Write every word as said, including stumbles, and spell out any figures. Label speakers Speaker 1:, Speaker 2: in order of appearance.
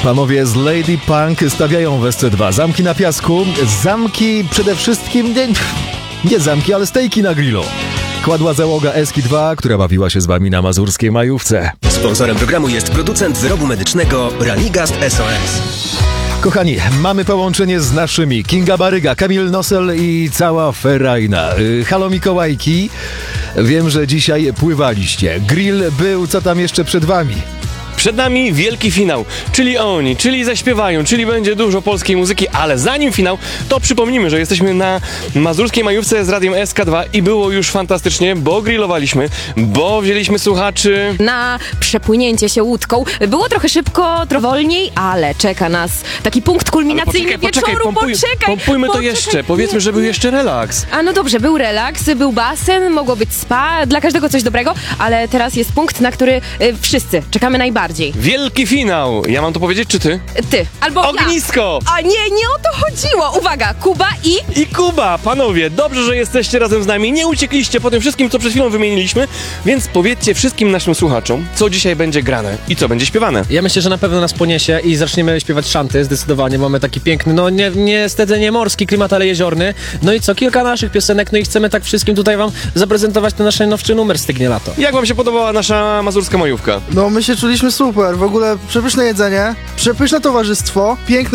Speaker 1: Panowie z Lady Punk stawiają w S C dwa zamki na piasku, zamki przede wszystkim, nie, nie zamki, ale stejki na grillu. Kładła załoga S K dwa, która bawiła się z wami na mazurskiej majówce.
Speaker 2: Sponsorem programu jest producent wyrobu medycznego Ranigast S O S.
Speaker 1: Kochani, mamy połączenie z naszymi. Kinga Baryga, Kamil Nosel i cała ferajna. Yy, halo Mikołajki, wiem, że dzisiaj pływaliście. Grill był, co tam jeszcze przed wami?
Speaker 3: Przed nami wielki finał, czyli oni, czyli zaśpiewają, czyli będzie dużo polskiej muzyki, ale zanim finał, to przypomnijmy, że jesteśmy na mazurskiej majówce z radiem S K dwa i było już fantastycznie, bo grillowaliśmy, bo wzięliśmy słuchaczy
Speaker 4: na przepłynięcie się łódką. Było trochę szybko, trochę wolniej, ale czeka nas taki punkt kulminacyjny
Speaker 3: poczekaj, poczekaj,
Speaker 4: wieczoru.
Speaker 3: pompuj,
Speaker 4: Poczekaj,
Speaker 3: pompujmy to
Speaker 4: poczekaj.
Speaker 3: jeszcze, powiedzmy, że był jeszcze relaks.
Speaker 4: A no dobrze, był relaks, był basen, mogło być spa, dla każdego coś dobrego, ale teraz jest punkt, na który y, wszyscy czekamy najbardziej.
Speaker 3: Wielki finał, ja mam to powiedzieć, czy ty?
Speaker 4: Ty, albo
Speaker 3: Ognisko!
Speaker 4: ja. A nie, nie o to chodziło. Uwaga, Kuba i...
Speaker 3: I Kuba, panowie, dobrze, że jesteście razem z nami, nie uciekliście po tym wszystkim, co przed chwilą wymieniliśmy, więc powiedzcie wszystkim naszym słuchaczom, co dzisiaj będzie grane i co będzie śpiewane.
Speaker 5: Ja myślę, że na pewno nas poniesie i zaczniemy śpiewać szanty, zdecydowanie. Mamy taki piękny, no nie, niestety nie morski klimat, ale jeziorny. No i co, kilka naszych piosenek, no i chcemy tak wszystkim tutaj wam zaprezentować ten nasz najnowszy numer Stygnie lato.
Speaker 3: Jak wam się podobała nasza mazurska majówka?
Speaker 6: No my się czuliśmy super, w ogóle przepyszne jedzenie, przepyszne towarzystwo, piękne